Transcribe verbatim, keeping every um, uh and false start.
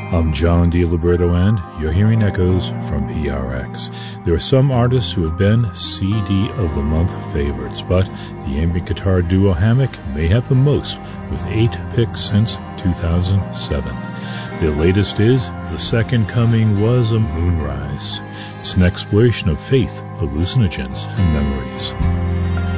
I'm John DiLiberto, and you're hearing echoes from P R X. There are some artists who have been C D of the Month favorites, but the ambient guitar duo Hammock may have the most, with eight picks since two thousand seven. The latest is The Second Coming Was a Moonrise. It's an exploration of faith, hallucinogens, and memories.